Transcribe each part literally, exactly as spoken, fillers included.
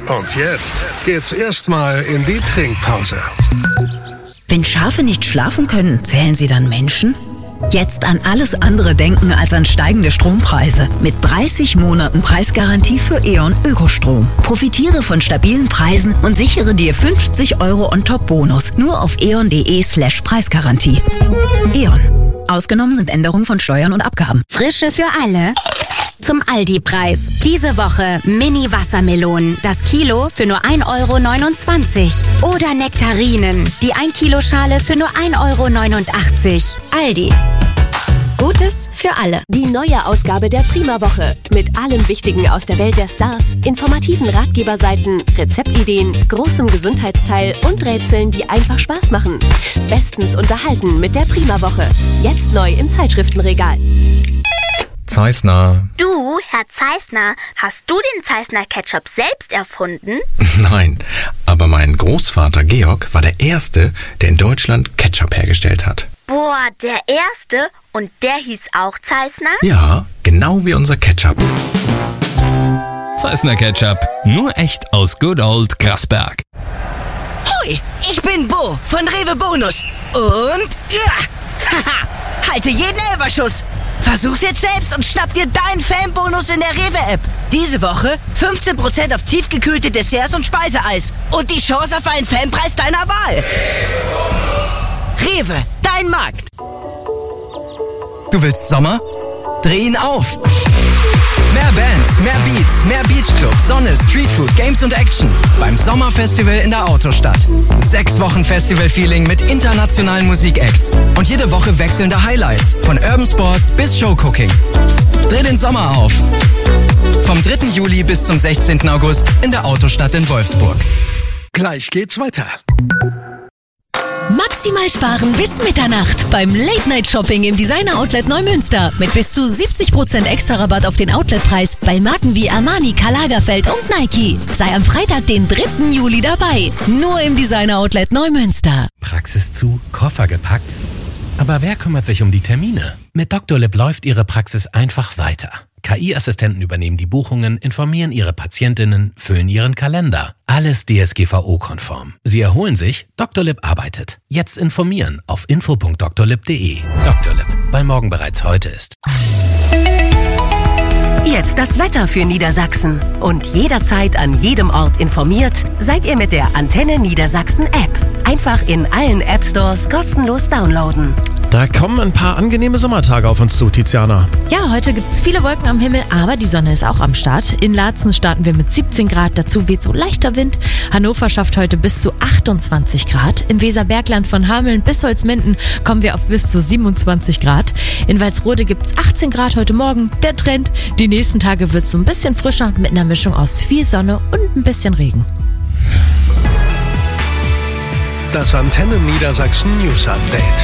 Und jetzt geht's erstmal in die Trinkpause. Wenn Schafe nicht schlafen können, zählen sie dann Menschen? Jetzt an alles andere denken als an steigende Strompreise. Mit dreißig Monaten Preisgarantie für E.ON Ökostrom. Profitiere von stabilen Preisen und sichere dir fünfzig Euro On-Top-Bonus. Nur auf eon.de slash Preisgarantie. E.ON. Ausgenommen sind Änderungen von Steuern und Abgaben. Frische für alle. Zum Aldi-Preis. Diese Woche Mini-Wassermelonen. Das Kilo für nur ein Euro neunundzwanzig. Oder Nektarinen. Die ein Kilo Schale für nur ein Euro neunundachtzig. Aldi. Gutes für alle. Die neue Ausgabe der Prima-Woche. Mit allem Wichtigen aus der Welt der Stars, informativen Ratgeberseiten, Rezeptideen, großem Gesundheitsteil und Rätseln, die einfach Spaß machen. Bestens unterhalten mit der Prima-Woche. Jetzt neu im Zeitschriftenregal. Zeissner. Du, Herr Zeissner, hast du den Zeissner Ketchup selbst erfunden? Nein, aber mein Großvater Georg war der Erste, der in Deutschland Ketchup hergestellt hat. Boah, der Erste? Und der hieß auch Zeissner? Ja, genau wie unser Ketchup. Zeissner Ketchup, nur echt aus Good Old Grasberg. Hoi, ich bin Bo von Rewe Bonus. Und, ja, haha, halte jeden Elferschuss. Versuch's jetzt selbst und schnapp dir deinen Fanbonus in der Rewe-App. Diese Woche fünfzehn Prozent auf tiefgekühlte Desserts und Speiseeis. Und die Chance auf einen Fanpreis deiner Wahl. Rewe, dein Markt. Du willst Sommer? Dreh ihn auf! Mehr Bands, mehr Beats, mehr Beachclub, Sonne, Streetfood, Games und Action beim Sommerfestival in der Autostadt. Sechs Wochen Festival-Feeling mit internationalen Musikacts und jede Woche wechselnde Highlights von Urban Sports bis Showcooking. Dreh den Sommer auf! Vom dritten Juli bis zum sechzehnten August in der Autostadt in Wolfsburg. Gleich geht's weiter. Maximal sparen bis Mitternacht beim Late-Night-Shopping im Designer-Outlet Neumünster. Mit bis zu siebzig Prozent extra Rabatt auf den Outletpreis bei Marken wie Armani, Karl Lagerfeld und Nike. Sei am Freitag, den dritten Juli dabei. Nur im Designer-Outlet Neumünster. Praxis zu, Koffer gepackt? Aber wer kümmert sich um die Termine? Mit Doctolib läuft Ihre Praxis einfach weiter. K I-Assistenten übernehmen die Buchungen, informieren Ihre Patientinnen, füllen Ihren Kalender. Alles D S G V O-konform. Sie erholen sich, Doctolib arbeitet. Jetzt informieren auf info punkt doctolib punkt de. Doctolib, weil morgen bereits heute ist. Jetzt das Wetter für Niedersachsen. Und jederzeit an jedem Ort informiert, seid ihr mit der Antenne Niedersachsen App. Einfach in allen App Stores kostenlos downloaden. Da kommen ein paar angenehme Sommertage auf uns zu, Tiziana. Ja, heute gibt es viele Wolken am Himmel, aber die Sonne ist auch am Start. In Laatzen starten wir mit siebzehn Grad, dazu weht so leichter Wind. Hannover schafft heute bis zu achtundzwanzig Grad. Im Weserbergland von Hameln bis Holzminden kommen wir auf bis zu siebenundzwanzig Grad. In Walsrode gibt es achtzehn Grad heute Morgen. Der Trend, die nächsten Tage wird es so ein bisschen frischer mit einer Mischung aus viel Sonne und ein bisschen Regen. Das Antenne Niedersachsen News Update.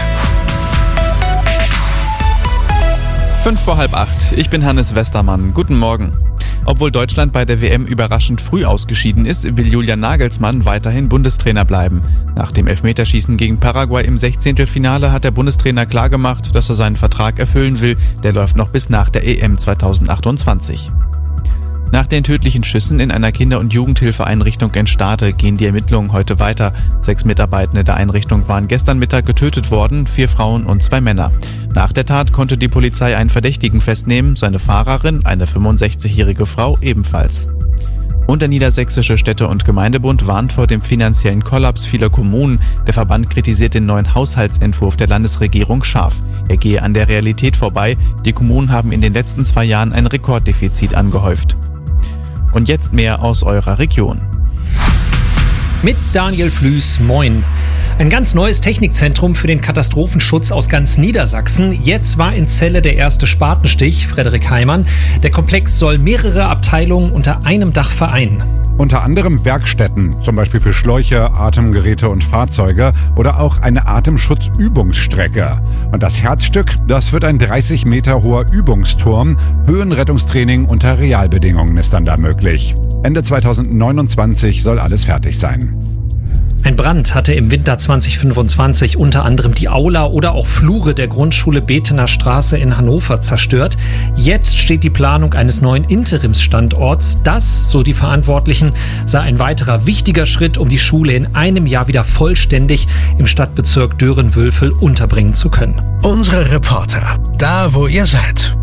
Fünf vor halb acht. Ich bin Hannes Westermann. Guten Morgen. Obwohl Deutschland bei der W M überraschend früh ausgeschieden ist, will Julian Nagelsmann weiterhin Bundestrainer bleiben. Nach dem Elfmeterschießen gegen Paraguay im Sechzehntelfinale hat der Bundestrainer klargemacht, dass er seinen Vertrag erfüllen will. Der läuft noch bis nach der E M zweitausendachtundzwanzig. Nach den tödlichen Schüssen in einer Kinder- und Jugendhilfeeinrichtung in Stade gehen die Ermittlungen heute weiter. Sechs Mitarbeitende der Einrichtung waren gestern Mittag getötet worden, vier Frauen und zwei Männer. Nach der Tat konnte die Polizei einen Verdächtigen festnehmen, seine Fahrerin, eine fünfundsechzigjährige Frau, ebenfalls. Und der Niedersächsische Städte- und Gemeindebund warnt vor dem finanziellen Kollaps vieler Kommunen. Der Verband kritisiert den neuen Haushaltsentwurf der Landesregierung scharf. Er gehe an der Realität vorbei. Die Kommunen haben in den letzten zwei Jahren ein Rekorddefizit angehäuft. Und jetzt mehr aus eurer Region. Mit Daniel Flüß, moin. Ein ganz neues Technikzentrum für den Katastrophenschutz aus ganz Niedersachsen. Jetzt war in Celle der erste Spatenstich, Frederik Heimann. Der Komplex soll mehrere Abteilungen unter einem Dach vereinen. Unter anderem Werkstätten, zum Beispiel für Schläuche, Atemgeräte und Fahrzeuge oder auch eine Atemschutzübungsstrecke. Und das Herzstück, das wird ein dreißig Meter hoher Übungsturm. Höhenrettungstraining unter Realbedingungen ist dann da möglich. Ende zweitausendneunundzwanzig soll alles fertig sein. Ein Brand hatte im Winter zwanzig fünfundzwanzig unter anderem die Aula oder auch Flure der Grundschule Bethener Straße in Hannover zerstört. Jetzt steht die Planung eines neuen Interimsstandorts. Das, so die Verantwortlichen, sei ein weiterer wichtiger Schritt, um die Schule in einem Jahr wieder vollständig im Stadtbezirk Dören-Wülfel unterbringen zu können. Unsere Reporter, da wo ihr seid.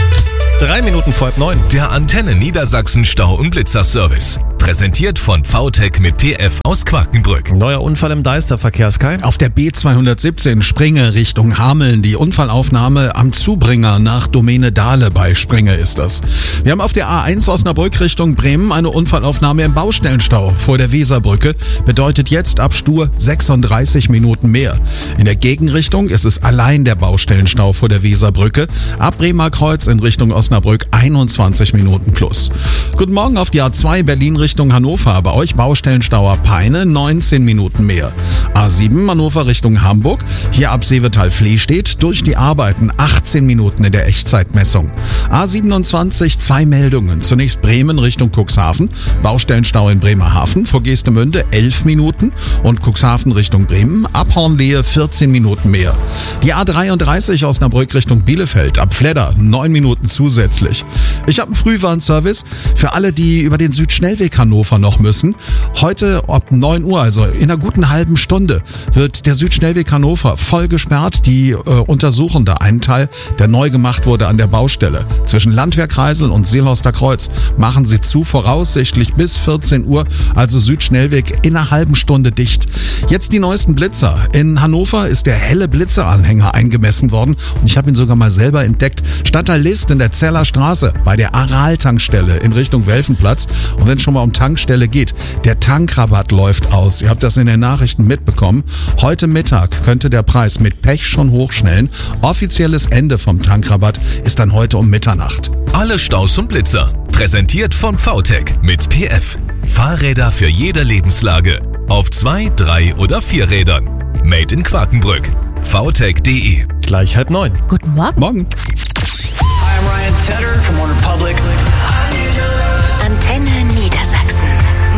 Drei Minuten vor halb neun. Der Antenne Niedersachsen Stau- und Blitzerservice. Präsentiert von V T E C mit P F aus Quakenbrück. Neuer Unfall im Deisterverkehr, Sky. Auf der B zweihundertsiebzehn Springe Richtung Hameln. Die Unfallaufnahme am Zubringer nach Domäne Dahle bei Springe ist das. Wir haben auf der A eins Osnabrück Richtung Bremen eine Unfallaufnahme im Baustellenstau vor der Weserbrücke. Bedeutet jetzt ab Stur sechsunddreißig Minuten mehr. In der Gegenrichtung ist es allein der Baustellenstau vor der Weserbrücke. Ab Bremer Kreuz in Richtung Osnabrück einundzwanzig Minuten plus. Guten Morgen auf die A zwei Berlin Richtung Hannover. Bei euch Baustellenstauer Peine, neunzehn Minuten mehr. A sieben Hannover Richtung Hamburg. Hier ab Seevetal-Flehstedt durch die Arbeiten achtzehn Minuten in der Echtzeitmessung. A siebenundzwanzig, zwei Meldungen. Zunächst Bremen Richtung Cuxhaven. Baustellenstau in Bremerhaven. Vor Geestemünde elf Minuten. Und Cuxhaven Richtung Bremen. Ab Hornlehe vierzehn Minuten mehr. Die A dreiunddreißig Osnabrück Richtung Bielefeld. Ab Fledder neun Minuten zusätzlich. Ich habe einen Frühwarnservice für alle, die über den Südschnellweg Hannover noch müssen. Heute ab neun Uhr, also in einer guten halben Stunde, wird der Südschnellweg Hannover voll gesperrt. Die äh, untersuchen da einen Teil, der neu gemacht wurde an der Baustelle. Zwischen Landwehrkreisel und Seelhorster Kreuz machen sie zu, voraussichtlich bis vierzehn Uhr, also Südschnellweg in einer halben Stunde dicht. Jetzt die neuesten Blitzer. In Hannover ist der helle Blitzeranhänger eingemessen worden und ich habe ihn sogar mal selber entdeckt. Stadtteil List in der Zeller Straße bei der Aral-Tankstelle in Richtung Welfenplatz. Und wenn es schon mal um Tankstelle geht, der Tankrabatt läuft aus. Ihr habt das in den Nachrichten mitbekommen. Heute Mittag könnte der Preis mit Pech schon hochschnellen. Offizielles Ende vom Tankrabatt ist dann heute um Mitternacht. Alle Staus und Blitzer. Präsentiert von V T E C mit P F. Fahrräder für jede Lebenslage. Auf zwei, drei oder vier Rädern. Made in Quakenbrück. V T E C punkt de. Gleich halb neun. Guten Morgen. Morgen. Hi, I'm Ryan Tedder.